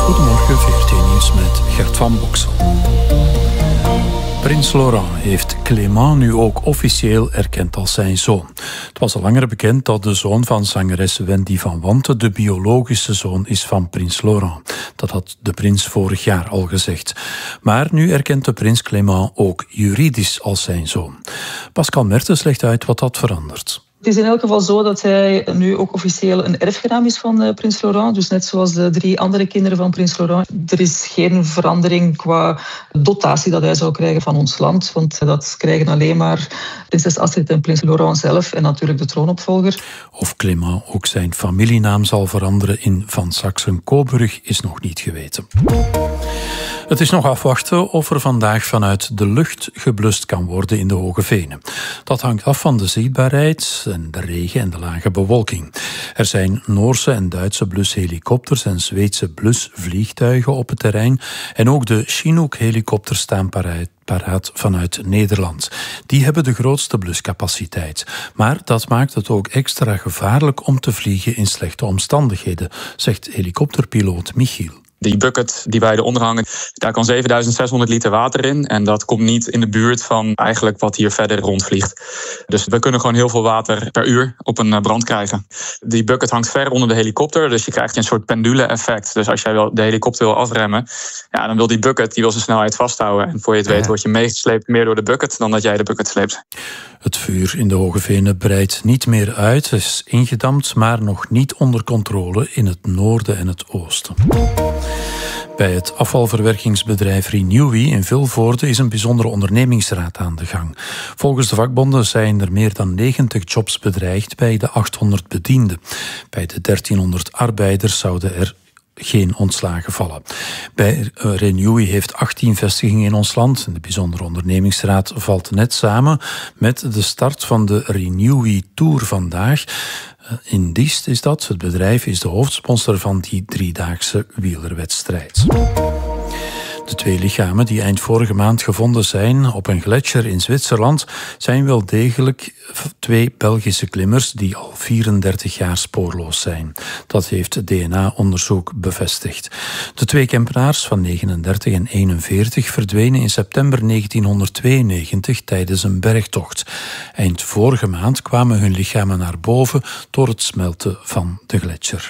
Goedemorgen, VRT Nieuws met Gert van Boksel. Prins Laurent heeft Clément nu ook officieel erkend als zijn zoon. Het was al langer bekend dat de zoon van zangeres Wendy van Wanten de biologische zoon is van prins Laurent. Dat had de prins vorig jaar al gezegd. Maar nu erkent de prins Clément ook juridisch als zijn zoon. Pascal Mertens legt uit wat dat verandert. Het is in elk geval zo dat hij nu ook officieel een erfgenaam is van prins Laurent. Dus net zoals de 3 andere kinderen van prins Laurent. Er is geen verandering qua dotatie dat hij zou krijgen van ons land. Want dat krijgen alleen maar prinses Astrid en prins Laurent zelf. En natuurlijk de troonopvolger. Of Clément ook zijn familienaam zal veranderen in Van Saxen-Coburg is nog niet geweten. Het is nog afwachten of er vandaag vanuit de lucht geblust kan worden in de Hoge Venen. Dat hangt af van de zichtbaarheid en de regen en de lage bewolking. Er zijn Noorse en Duitse blushelikopters en Zweedse blusvliegtuigen op het terrein. En ook de Chinook-helikopters staan paraat vanuit Nederland. Die hebben de grootste bluscapaciteit. Maar dat maakt het ook extra gevaarlijk om te vliegen in slechte omstandigheden, zegt helikopterpiloot Michiel. Die bucket die wij eronder hangen, daar kan 7600 liter water in. En dat komt niet in de buurt van eigenlijk wat hier verder rondvliegt. Dus we kunnen gewoon heel veel water per uur op een brand krijgen. Die bucket hangt ver onder de helikopter, dus je krijgt een soort pendule-effect. Dus als jij de helikopter wil afremmen, ja, dan wil die bucket zijn snelheid vasthouden. En voor je het weet word je meegesleept meer door de bucket dan dat jij de bucket sleept. Het vuur in de Hoge Venen breidt niet meer uit, is ingedampt, maar nog niet onder controle in het noorden en het oosten. Bij het afvalverwerkingsbedrijf Renewi in Vilvoorde is een bijzondere ondernemingsraad aan de gang. Volgens de vakbonden zijn er meer dan 90 jobs bedreigd bij de 800 bedienden. Bij de 1300 arbeiders zouden er geen ontslagen vallen. Bij Renewi heeft 18 vestigingen in ons land. De bijzondere ondernemingsraad valt net samen met de start van de Renewi Tour vandaag. In Diest is dat. Het bedrijf is de hoofdsponsor van die 3-daagse wielerwedstrijd. De 2 lichamen die eind vorige maand gevonden zijn op een gletsjer in Zwitserland zijn wel degelijk 2 Belgische klimmers die al 34 jaar spoorloos zijn. Dat heeft DNA-onderzoek bevestigd. De 2 Kempenaars van 39 en 41 verdwenen in september 1992 tijdens een bergtocht. Eind vorige maand kwamen hun lichamen naar boven door het smelten van de gletsjer.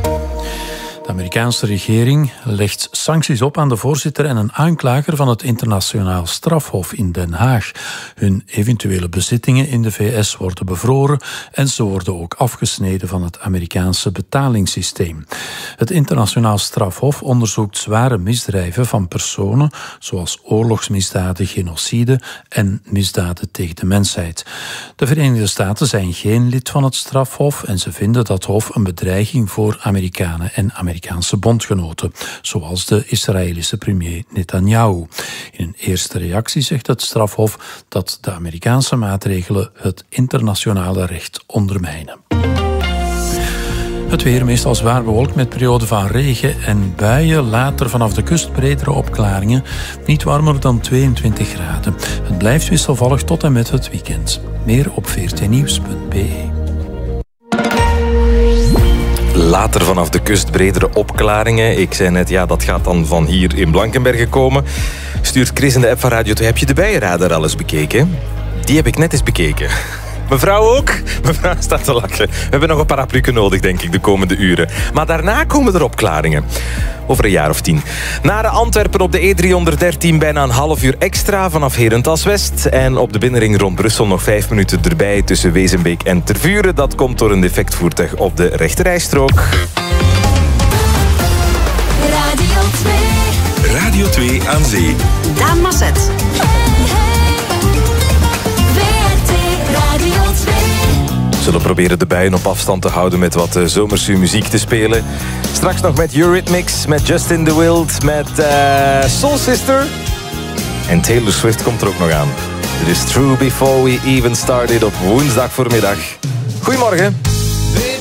De Amerikaanse regering legt sancties op aan de voorzitter en een aanklager van het Internationaal Strafhof in Den Haag. Hun eventuele bezittingen in de VS worden bevroren en ze worden ook afgesneden van het Amerikaanse betalingssysteem. Het Internationaal Strafhof onderzoekt zware misdrijven van personen zoals oorlogsmisdaden, genocide en misdaden tegen de mensheid. De Verenigde Staten zijn geen lid van het strafhof en ze vinden dat hof een bedreiging voor Amerikanen en Amerikaanse bondgenoten, zoals de Israëlische premier Netanyahu. In een eerste reactie zegt het strafhof dat de Amerikaanse maatregelen het internationale recht ondermijnen. Het weer meestal zwaar bewolkt met perioden van regen en buien. Later vanaf de kust bredere opklaringen. Niet warmer dan 22 graden. Het blijft wisselvallig tot en met het weekend. Meer op vrtnieuws.be. Later vanaf de kust bredere opklaringen. Ik zei net, ja, dat gaat dan van hier in Blankenberge komen. Stuurt Chris in de app van Radio 2. Heb je de bijenradar al eens bekeken? Die heb ik net eens bekeken. Mevrouw ook? Mevrouw staat te lachen. We hebben nog een parapluke nodig, denk ik, de komende uren. Maar daarna komen er opklaringen. Over een jaar of 10. Naar Antwerpen op de E313 bijna een half uur extra vanaf Herentals-West. En op de binnenring rond Brussel nog 5 minuten erbij tussen Wezenbeek en Tervuren. Dat komt door een defect voertuig op de rechterrijstrook. Radio 2 aan zee. Daan Masset. We zullen proberen de buien op afstand te houden met wat zomerse muziek te spelen. Straks nog met Eurythmics, met Justin the Wild, met Soul Sister. En Taylor Swift komt er ook nog aan. It is true before we even started op woensdag voormiddag. Goedemorgen.